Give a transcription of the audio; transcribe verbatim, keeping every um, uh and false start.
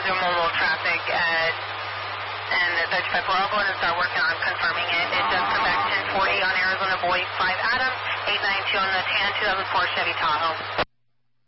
zero mobile traffic at and thirty-five four. I'll go ahead and start working on confirming it. It does come back ten forty on Arizona Boy five Adams, eight nine two on the tan two thousand four Chevy Tahoe.